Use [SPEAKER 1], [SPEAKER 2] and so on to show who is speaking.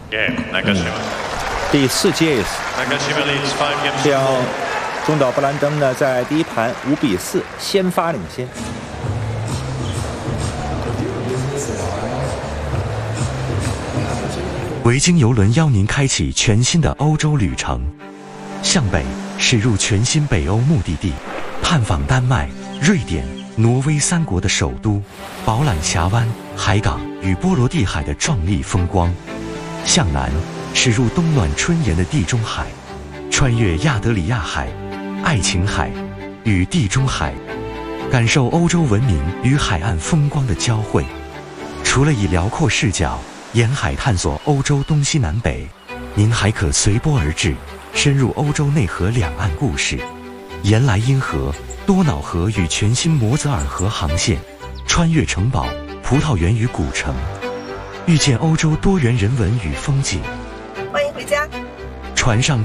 [SPEAKER 1] 第4 Games， 这样中岛布兰登呢在第一盘5比4先发领先。
[SPEAKER 2] 维京邮轮邀您开启全新的欧洲旅程，向北驶入全新北欧目的地，探访丹麦、瑞典、挪威3国的首都，饱览峡湾、海港与波罗的海的壮丽风光；向南驶入冬暖春炎的地中海，穿越亚得里亚海、爱琴海与地中海，感受欧洲文明与海岸风光的交汇。除了以辽阔视角沿海探索欧洲东西南北，您还可随波而至，深入欧洲内河两岸故事，沿莱茵河、多瑙河与全新摩泽尔河航线，穿越城堡、葡萄园与古城，遇见欧洲多元人文与风景。
[SPEAKER 3] 欢迎回家。
[SPEAKER 2] 船上